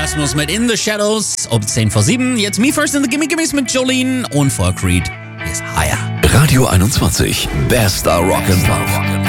Erasmus mit In the Shadows, um 10 vor 7. Jetzt Me First in the Gimme Gimmes mit Jolene und vor Creed ist Higher. Radio 21, bester Rock'n'Pop.